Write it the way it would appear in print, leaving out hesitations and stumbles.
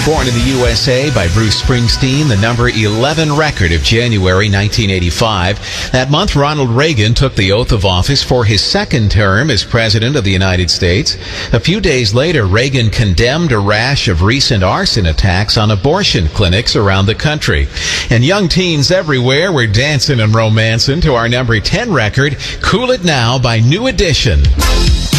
Born in the USA by Bruce Springsteen, the number 11 record of January 1985. That month, Ronald Reagan took the oath of office for his second term as President of the United States. A few days later, Reagan condemned a rash of recent arson attacks on abortion clinics around the country. And young teens everywhere were dancing and romancing to our number 10 record, Cool It Now by New Edition.